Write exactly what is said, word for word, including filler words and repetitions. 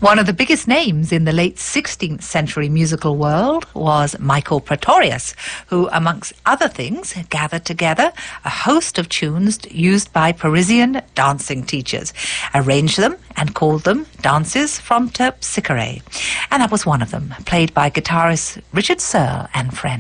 One of the biggest names in the late sixteenth century musical world was Michael Praetorius, who, amongst other things, gathered together a host of tunes used by Parisian dancing teachers, arranged them and called them dances from Terpsichore. And that was one of them, played by guitarist Richard Searle and friends.